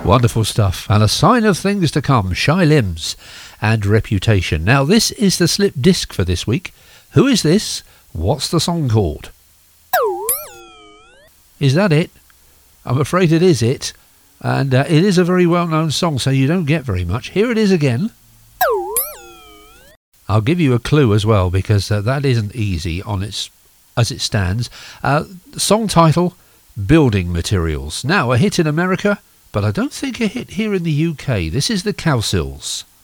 Wonderful stuff. And a sign of things to come. Shy Limbs and Reputation. Now, this is the slip disc for this week. Who is this? What's the song called? Is that it? I'm afraid it is it. And it is a very well-known song, so you don't get very much. Here it is again. I'll give you a clue as well, because that isn't easy on its as it stands. Song title, Building Materials. Now, a hit in America, but I don't think a hit here in the UK. This is the Cowsills.